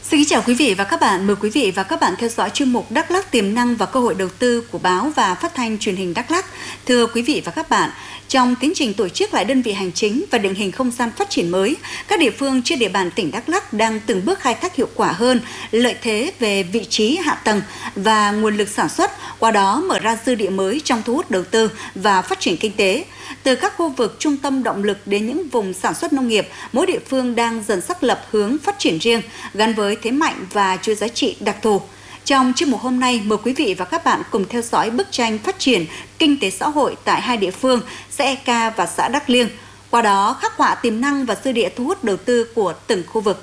Xin chào quý vị và các bạn. Mời quý vị và các bạn theo dõi chuyên mục Đắk Lắk tiềm năng và cơ hội đầu tư của báo và phát thanh truyền hình Đắk Lắk. Thưa quý vị và các bạn, trong tiến trình tổ chức lại đơn vị hành chính và định hình không gian phát triển mới, các địa phương trên địa bàn tỉnh Đắk Lắk đang từng bước khai thác hiệu quả hơn lợi thế về vị trí hạ tầng và nguồn lực sản xuất, qua đó mở ra dư địa mới trong thu hút đầu tư và phát triển kinh tế. Từ các khu vực trung tâm động lực đến những vùng sản xuất nông nghiệp, mỗi địa phương đang dần xác lập hướng phát triển riêng, gắn với thế mạnh và chuỗi giá trị đặc thù. Trong chuyên mục hôm nay, mời quý vị và các bạn cùng theo dõi bức tranh phát triển kinh tế xã hội tại hai địa phương, xã Eka và xã Đắk Liêng, qua đó khắc họa tiềm năng và dư địa thu hút đầu tư của từng khu vực.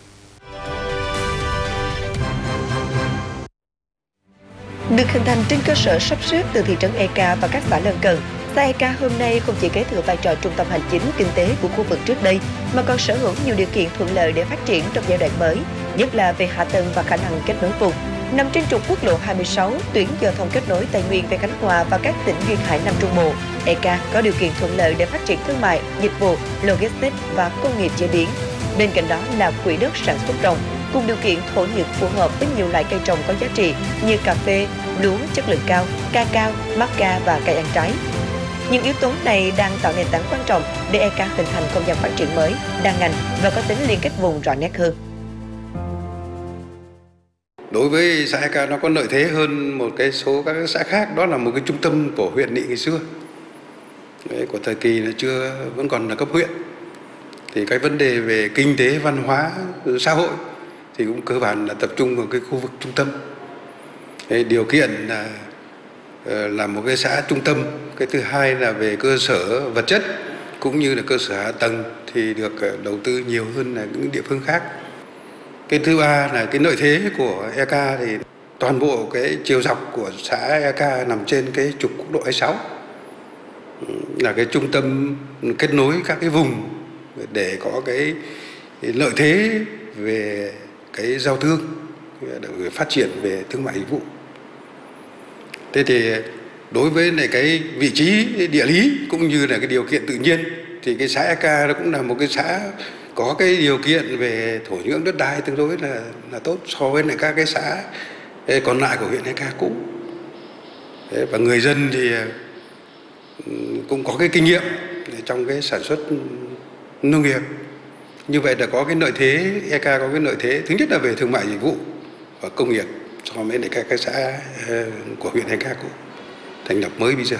Được hình thành trên cơ sở sắp xếp từ thị trấn Eka và các xã lân cận, xã Eka hôm nay không chỉ kế thừa vai trò trung tâm hành chính kinh tế của khu vực trước đây, mà còn sở hữu nhiều điều kiện thuận lợi để phát triển trong giai đoạn mới, nhất là về hạ tầng và khả năng kết nối vùng. Nằm trên trục quốc lộ 26, tuyến giao thông kết nối Tây Nguyên về Khánh Hòa và các tỉnh duyên hải Nam Trung Bộ, Eka có điều kiện thuận lợi để phát triển thương mại, dịch vụ, logistics và công nghiệp chế biến. Bên cạnh đó là quỹ đất sản xuất rộng, cùng điều kiện thổ nhưỡng phù hợp với nhiều loại cây trồng có giá trị như cà phê, lúa chất lượng cao, cacao, macca và cây ăn trái. Những yếu tố này đang tạo nền tảng quan trọng để Eka hình thành không gian phát triển mới, đa ngành và có tính liên kết vùng rõ nét hơn. Đối với xã Eka nó có lợi thế hơn một cái số các xã khác, đó là một cái trung tâm của huyện Nị ngày xưa. Đấy, của thời kỳ là vẫn còn là cấp huyện. Thì cái vấn đề về kinh tế, văn hóa, xã hội thì cũng cơ bản là tập trung vào cái khu vực trung tâm. Đấy, điều kiện là một cái xã trung tâm. Cái thứ hai là về cơ sở vật chất cũng như là cơ sở hạ tầng thì được đầu tư nhiều hơn là những địa phương khác. Cái thứ ba là cái lợi thế của Eka thì toàn bộ cái chiều dọc của xã Eka nằm trên cái trục quốc lộ 26, là cái trung tâm kết nối các cái vùng để có cái lợi thế về cái giao thương, để phát triển về thương mại dịch vụ. Thế thì đối với lại cái vị trí địa lý cũng như là cái điều kiện tự nhiên thì cái xã Eka nó cũng là một cái xã có cái điều kiện về thổ nhưỡng đất đai tương đối là tốt so với lại các cái xã còn lại của huyện Eka cũ. Và người dân thì cũng có cái kinh nghiệm trong cái sản xuất nông nghiệp. Như vậy là có cái lợi thế, Eka có cái lợi thế thứ nhất là về thương mại dịch vụ và công nghiệp so với lại các cái xã của huyện Eka cũ thành lập mới bây giờ.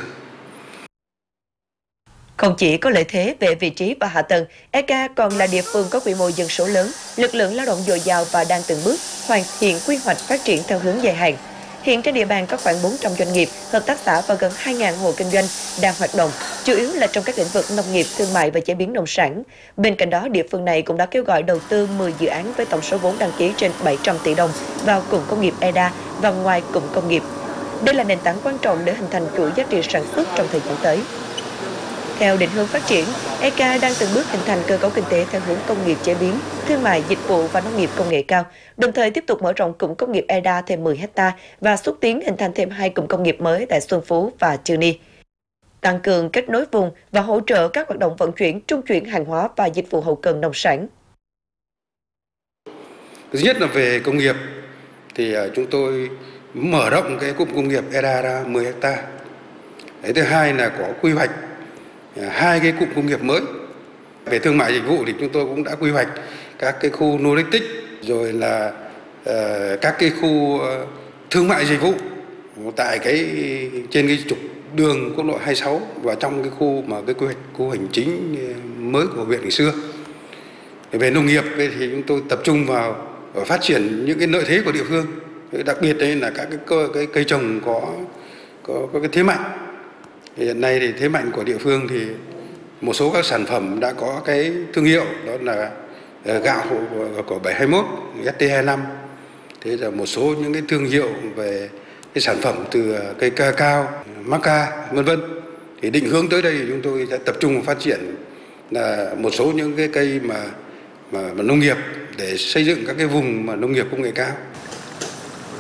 Không chỉ có lợi thế về vị trí và hạ tầng, Eka còn là địa phương có quy mô dân số lớn, lực lượng lao động dồi dào và đang từng bước hoàn thiện quy hoạch phát triển theo hướng dài hạn. Hiện trên địa bàn có khoảng 400 doanh nghiệp, hợp tác xã và gần 2.000 hộ kinh doanh đang hoạt động, chủ yếu là trong các lĩnh vực nông nghiệp, thương mại và chế biến nông sản. Bên cạnh đó, địa phương này cũng đã kêu gọi đầu tư 10 dự án với tổng số vốn đăng ký trên 700 tỷ đồng vào cụm công nghiệp EDA và ngoài cụm công nghiệp. Đây là nền tảng quan trọng để hình thành chuỗi giá trị sản xuất trong thời gian tới. Theo định hướng phát triển, Eka đang từng bước hình thành cơ cấu kinh tế theo hướng công nghiệp chế biến, thương mại, dịch vụ và nông nghiệp công nghệ cao, đồng thời tiếp tục mở rộng cụm công nghiệp EDA thêm 10 ha và xúc tiến hình thành thêm 2 cụm công nghiệp mới tại Xuân Phú và Chư Ni. Tăng cường kết nối vùng và hỗ trợ các hoạt động vận chuyển, trung chuyển hàng hóa và dịch vụ hậu cần nông sản. Thứ nhất là về công nghiệp thì chúng tôi mở rộng cái cụm công nghiệp EDA ra 10 ha. Thứ hai là có quy hoạch 2 cái cụm công nghiệp mới. Về thương mại dịch vụ thì chúng tôi cũng đã quy hoạch các cái khu logistics rồi là các cái khu thương mại dịch vụ tại trên cái trục đường quốc lộ 26 và trong cái khu mà cái quy hoạch khu hành chính mới của huyện ngày xưa. Về nông nghiệp thì chúng tôi tập trung vào phát triển những cái lợi thế của địa phương, đặc biệt đây là các cái cây trồng có cái thế mạnh. Hiện nay thì thế mạnh của địa phương thì một số các sản phẩm đã có cái thương hiệu, đó là gạo của 721, ST25. Thế là một số những cái thương hiệu về cái sản phẩm từ cây cacao, macca, vân vân. Thì định hướng tới đây chúng tôi sẽ tập trung phát triển là một số những cái cây mà nông nghiệp để xây dựng các cái vùng mà nông nghiệp công nghệ cao.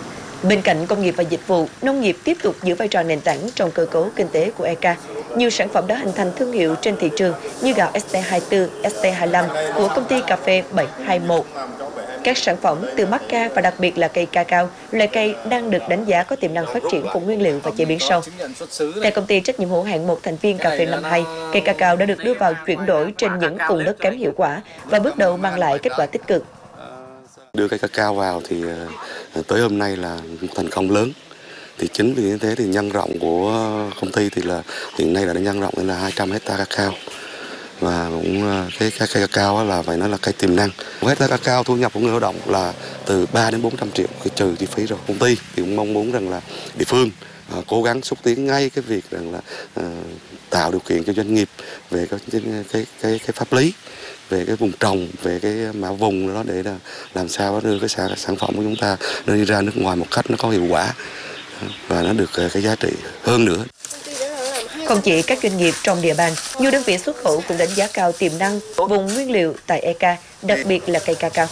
Bên cạnh công nghiệp và dịch vụ, nông nghiệp tiếp tục giữ vai trò nền tảng trong cơ cấu kinh tế của EK. Nhiều sản phẩm đã hình thành thương hiệu trên thị trường như gạo ST24, ST25 của công ty cà phê 721. Các sản phẩm từ macca và đặc biệt là cây cacao, loại cây đang được đánh giá có tiềm năng phát triển vùng nguyên liệu và chế biến sâu. Tại công ty trách nhiệm hữu hạn một thành viên cà phê 52, cây cacao đã được đưa vào chuyển đổi trên những vùng đất kém hiệu quả và bước đầu mang lại kết quả tích cực. Đưa cây cacao vào thì tới hôm nay là một thành công lớn. Thì chính vì như thế thì nhân rộng của công ty thì là hiện nay là đã nhân rộng lên là 200 hectare cacao. Và cũng cái cây cacao là phải nói là cây tiềm năng. Một hectare cacao thu nhập của người lao động là từ 3 đến 400 triệu khi trừ chi phí rồi. Công ty thì cũng mong muốn rằng là địa phương cố gắng xúc tiến ngay cái việc rằng là tạo điều kiện cho doanh nghiệp về cái pháp lý, về cái vùng trồng, về cái mã vùng đó để làm sao đưa cái sản phẩm của chúng ta đi ra nước ngoài một cách nó có hiệu quả và nó được cái giá trị hơn nữa. Không chỉ các doanh nghiệp trong địa bàn, nhiều đơn vị xuất khẩu cũng đánh giá cao tiềm năng vùng nguyên liệu tại EK, đặc biệt là cây cacao.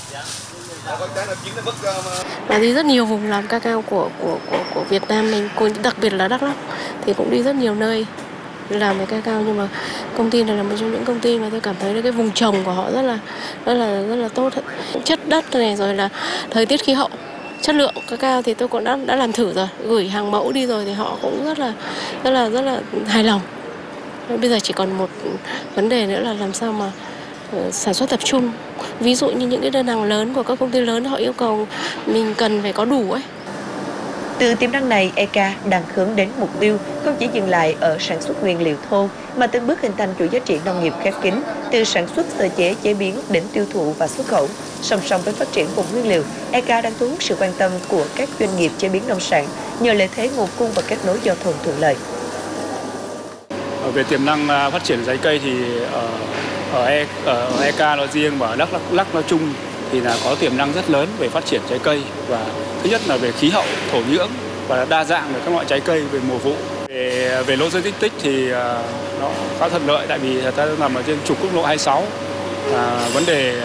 Và đi rất nhiều vùng làm cacao của Việt Nam mình, đặc biệt là Đắk Lắk thì cũng đi rất nhiều nơi làm cái cacao, nhưng mà công ty này là một trong những công ty mà tôi cảm thấy là cái vùng trồng của họ rất là tốt. Chất đất này rồi là thời tiết khí hậu, chất lượng cacao thì tôi cũng đã làm thử rồi, gửi hàng mẫu đi rồi thì họ cũng rất là hài lòng. Bây giờ chỉ còn một vấn đề nữa là làm sao mà sản xuất tập trung. Ví dụ như những cái đơn hàng lớn của các công ty lớn họ yêu cầu mình cần phải có đủ ấy. Từ tiềm năng này, EK đang hướng đến mục tiêu không chỉ dừng lại ở sản xuất nguyên liệu thô mà từng bước hình thành chuỗi giá trị nông nghiệp khép kín từ sản xuất, sơ chế, chế biến đến tiêu thụ và xuất khẩu. Song song với phát triển vùng nguyên liệu, EK đang thu hút sự quan tâm của các doanh nghiệp chế biến nông sản nhờ lợi thế nguồn cung và kết nối giao thông thuận lợi. Về tiềm năng phát triển trái cây thì ở EK nói riêng và ở Đắk Lắk nói chung thì là có tiềm năng rất lớn về phát triển trái cây, và thứ nhất là về khí hậu, thổ nhưỡng và đa dạng về các loại trái cây về mùa vụ. Về logistics thì nó khá thuận lợi tại vì ta nằm ở trên trục quốc lộ 26, vấn đề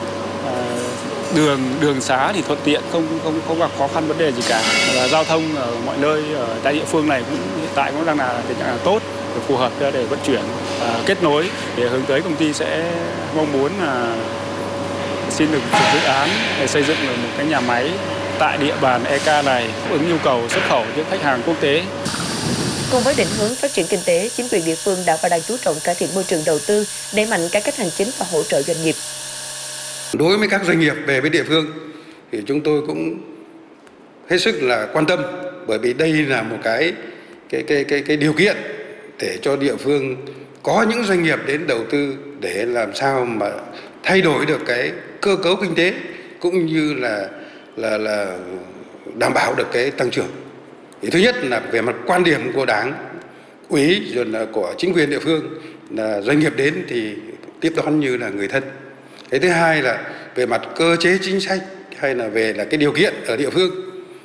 đường xá thì thuận tiện, không gặp khó khăn vấn đề gì cả, và giao thông ở mọi nơi ở tại địa phương này cũng hiện tại cũng đang là tình trạng tốt, phù hợp để vận chuyển, kết nối để hướng tới công ty sẽ mong muốn là xin được dự án để xây dựng một cái nhà máy tại địa bàn EK này ứng nhu cầu xuất khẩu cho khách hàng quốc tế. Cùng với định hướng phát triển kinh tế, chính quyền địa phương đã và đang chú trọng cải thiện môi trường đầu tư, đẩy mạnh cải cách hành chính và hỗ trợ doanh nghiệp. Đối với các doanh nghiệp về với địa phương thì chúng tôi cũng hết sức là quan tâm, bởi vì đây là một cái điều kiện để cho địa phương có những doanh nghiệp đến đầu tư để làm sao mà thay đổi được cái cơ cấu kinh tế cũng như là đảm bảo được cái tăng trưởng. Thì thứ nhất là về mặt quan điểm của Đảng, ủy rồi là của chính quyền địa phương, là doanh nghiệp đến thì tiếp đón như là người thân. Cái thứ hai là về mặt cơ chế chính sách hay là về là cái điều kiện ở địa phương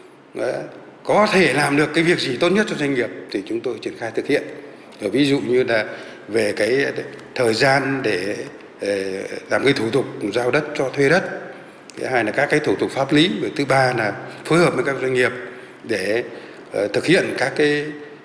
có thể làm được cái việc gì tốt nhất cho doanh nghiệp thì chúng tôi triển khai thực hiện. Ví dụ như là về cái thời gian để làm cái thủ tục giao đất cho thuê đất, thứ hai là các cái thủ tục pháp lý, và thứ ba là phối hợp với các doanh nghiệp để thực hiện các cái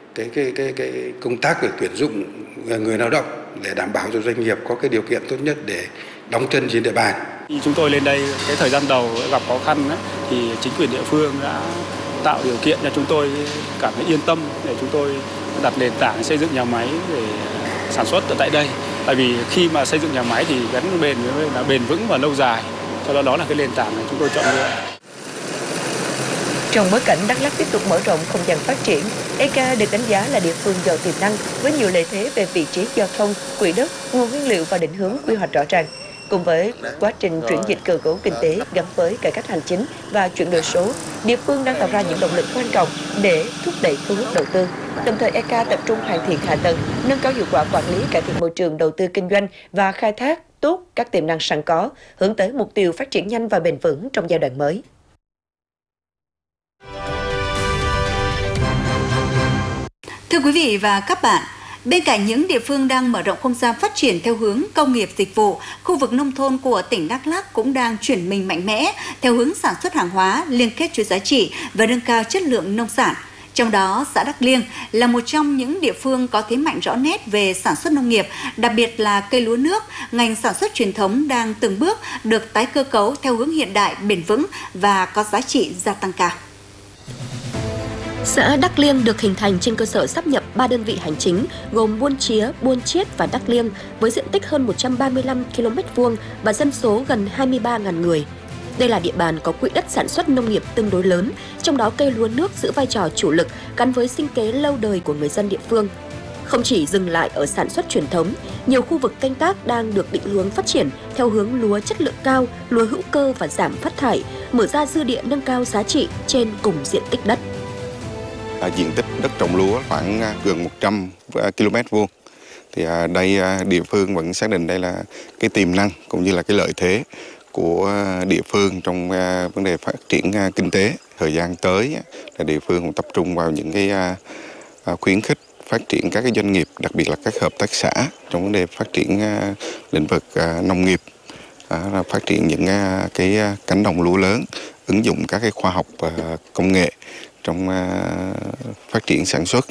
công tác về tuyển dụng người lao động để đảm bảo cho doanh nghiệp có cái điều kiện tốt nhất để đóng chân trên địa bàn. Chúng tôi lên đây cái thời gian đầu gặp khó khăn ấy, thì chính quyền địa phương đã tạo điều kiện cho chúng tôi cảm thấy yên tâm để chúng tôi đặt nền tảng xây dựng nhà máy để sản xuất ở tại đây. Tại vì khi mà xây dựng nhà máy thì gắn bền vững và lâu dài, cho đó là cái nền tảng này chúng tôi chọn lựa. Trong bối cảnh Đắk Lắk tiếp tục mở rộng không gian phát triển, EK được đánh giá là địa phương giàu tiềm năng với nhiều lợi thế về vị trí giao thông, quỹ đất, nguồn nguyên liệu và định hướng quy hoạch rõ ràng. Cùng với quá trình chuyển dịch cơ cấu kinh tế gắn với cải cách hành chính và chuyển đổi số, địa phương đang tạo ra những động lực quan trọng để thúc đẩy thu hút đầu tư. Đồng thời, EK tập trung hoàn thiện hạ tầng, nâng cao hiệu quả quản lý, cải thiện môi trường đầu tư kinh doanh và khai thác tốt các tiềm năng sẵn có, hướng tới mục tiêu phát triển nhanh và bền vững trong giai đoạn mới. Thưa quý vị và các bạn, Bên cạnh những địa phương đang mở rộng không gian phát triển theo hướng công nghiệp dịch vụ, khu vực nông thôn của tỉnh Đắk Lắk cũng đang chuyển mình mạnh mẽ theo hướng sản xuất hàng hóa, liên kết chuỗi giá trị và nâng cao chất lượng nông sản. Trong đó, xã Đắk Liêng là một trong những địa phương có thế mạnh rõ nét về sản xuất nông nghiệp, đặc biệt là cây lúa nước, ngành sản xuất truyền thống đang từng bước được tái cơ cấu theo hướng hiện đại, bền vững và có giá trị gia tăng cao. Xã Đắk Liêng được hình thành trên cơ sở sáp nhập 3 đơn vị hành chính gồm Buôn Chía, Buôn Chiết và Đắk Liêng với diện tích hơn 135 km² và dân số gần 23.000 người. Đây là địa bàn có quỹ đất sản xuất nông nghiệp tương đối lớn, trong đó cây lúa nước giữ vai trò chủ lực gắn với sinh kế lâu đời của người dân địa phương. Không chỉ dừng lại ở sản xuất truyền thống, nhiều khu vực canh tác đang được định hướng phát triển theo hướng lúa chất lượng cao, lúa hữu cơ và giảm phát thải, mở ra dư địa nâng cao giá trị trên cùng diện tích đất. Diện tích đất trồng lúa khoảng gần 100 km². Thì đây địa phương vẫn xác định đây là cái tiềm năng cũng như là cái lợi thế của địa phương trong vấn đề phát triển kinh tế. Thời gian tới là địa phương cũng tập trung vào những cái khuyến khích phát triển các cái doanh nghiệp, đặc biệt là các hợp tác xã trong vấn đề phát triển lĩnh vực nông nghiệp, phát triển những cái cánh đồng lúa lớn, ứng dụng các cái khoa học và công nghệ trong phát triển sản xuất.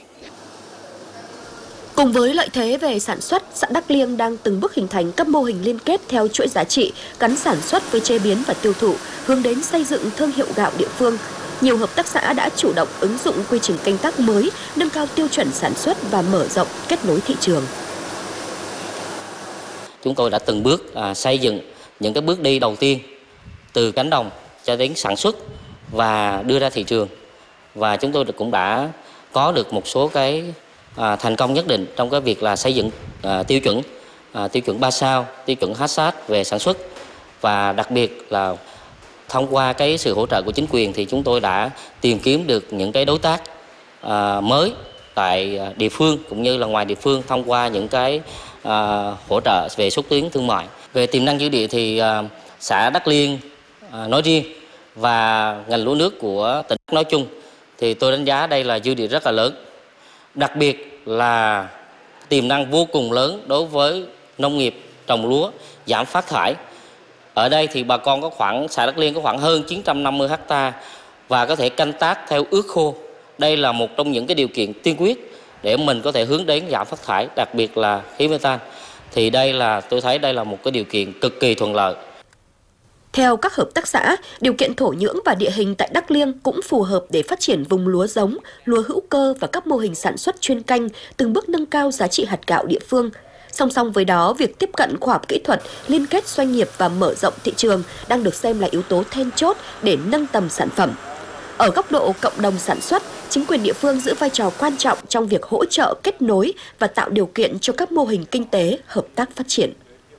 Cùng với lợi thế về sản xuất, xã Đắk Liêng đang từng bước hình thành các mô hình liên kết theo chuỗi giá trị, gắn sản xuất với chế biến và tiêu thụ, hướng đến xây dựng thương hiệu gạo địa phương. Nhiều hợp tác xã đã chủ động ứng dụng quy trình canh tác mới, nâng cao tiêu chuẩn sản xuất và mở rộng kết nối thị trường. Chúng tôi đã từng bước xây dựng những cái bước đi đầu tiên từ cánh đồng cho đến sản xuất và đưa ra thị trường. Và chúng tôi cũng đã có được một số cái thành công nhất định trong cái việc là xây dựng tiêu chuẩn 3 sao, tiêu chuẩn HACCP về sản xuất. Và đặc biệt là thông qua cái sự hỗ trợ của chính quyền thì chúng tôi đã tìm kiếm được những cái đối tác mới tại địa phương cũng như là ngoài địa phương thông qua những cái hỗ trợ về xúc tiến thương mại. Về tiềm năng dư địa thì xã Đắk Liêng nói riêng và ngành lúa nước của tỉnh nói chung thì tôi đánh giá đây là dư địa rất là lớn. Đặc biệt là tiềm năng vô cùng lớn đối với nông nghiệp trồng lúa, giảm phát thải. Ở đây thì bà con xã Đắk Liêng có khoảng hơn 950 ha và có thể canh tác theo ước khô. Đây là một trong những cái điều kiện tiên quyết để mình có thể hướng đến giảm phát thải, đặc biệt là khí methane. Thì tôi thấy đây là một cái điều kiện cực kỳ thuận lợi. Theo các hợp tác xã, điều kiện thổ nhưỡng và địa hình tại Đắk Liêng cũng phù hợp để phát triển vùng lúa giống, lúa hữu cơ và các mô hình sản xuất chuyên canh, từng bước nâng cao giá trị hạt gạo địa phương. Song song với đó, việc tiếp cận khoa học kỹ thuật, liên kết doanh nghiệp và mở rộng thị trường đang được xem là yếu tố then chốt để nâng tầm sản phẩm. Ở góc độ cộng đồng sản xuất, chính quyền địa phương giữ vai trò quan trọng trong việc hỗ trợ kết nối và tạo điều kiện cho các mô hình kinh tế hợp tác phát triển.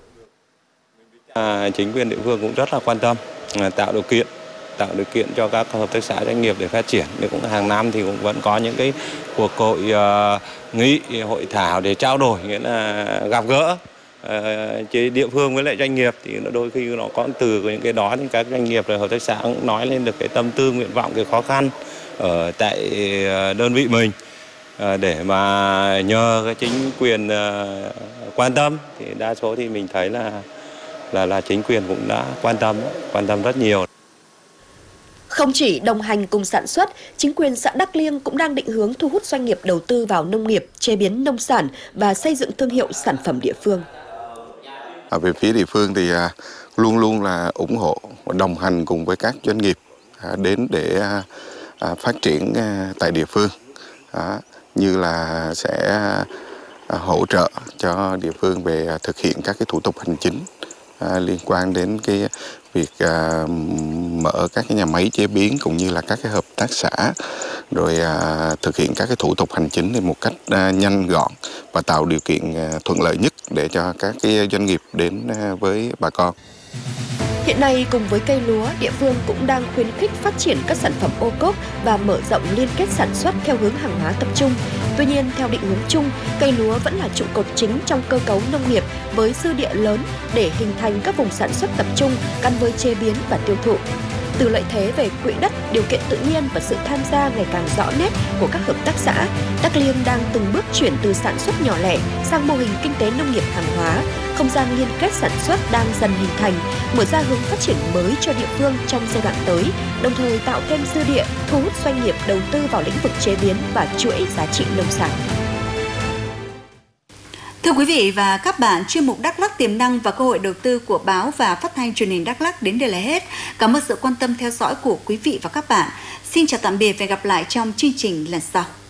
Chính quyền địa phương cũng rất là quan tâm tạo điều kiện cho các hợp tác xã doanh nghiệp để phát triển. Thì cũng hàng năm thì cũng vẫn có những cái cuộc hội nghị, hội thảo để trao đổi, nghĩa là gặp gỡ địa phương với lại doanh nghiệp. Thì đôi khi nó có từ những cái đó thì các doanh nghiệp rồi hợp tác xã cũng nói lên được cái tâm tư, nguyện vọng, cái khó khăn ở tại đơn vị mình để mà nhờ cái chính quyền quan tâm. Thì đa số thì mình thấy là chính quyền cũng đã quan tâm rất nhiều. Không chỉ đồng hành cùng sản xuất, chính quyền xã Đắk Liêng cũng đang định hướng thu hút doanh nghiệp đầu tư vào nông nghiệp, chế biến nông sản và xây dựng thương hiệu sản phẩm địa phương. Về phía địa phương thì luôn luôn là ủng hộ, đồng hành cùng với các doanh nghiệp đến để phát triển tại địa phương, như là sẽ hỗ trợ cho địa phương về thực hiện các cái thủ tục hành chính liên quan đến cái việc mở các cái nhà máy chế biến cũng như là các cái hợp tác xã, rồi thực hiện các cái thủ tục hành chính một cách nhanh gọn và tạo điều kiện thuận lợi nhất để cho các cái doanh nghiệp đến với bà con. Hiện nay cùng với cây lúa, địa phương cũng đang khuyến khích phát triển các sản phẩm ô cốp và mở rộng liên kết sản xuất theo hướng hàng hóa tập trung. Tuy nhiên, theo định hướng chung, cây lúa vẫn là trụ cột chính trong cơ cấu nông nghiệp với dư địa lớn để hình thành các vùng sản xuất tập trung gắn với chế biến và tiêu thụ. Từ lợi thế về quỹ đất điều kiện tự nhiên và sự tham gia ngày càng rõ nét của các hợp tác xã, Đắc Liêng đang từng bước chuyển từ sản xuất nhỏ lẻ sang mô hình kinh tế nông nghiệp hàng hóa. Không gian liên kết sản xuất đang dần hình thành, mở ra hướng phát triển mới cho địa phương trong giai đoạn tới, đồng thời tạo thêm dư địa, thu hút doanh nghiệp đầu tư vào lĩnh vực chế biến và chuỗi giá trị nông sản. Thưa quý vị và các bạn, chuyên mục Đắk Lắk tiềm năng và cơ hội đầu tư của báo và phát thanh truyền hình Đắk Lắk đến đây là hết. Cảm ơn sự quan tâm theo dõi của quý vị và các bạn. Xin chào tạm biệt và hẹn gặp lại trong chương trình lần sau.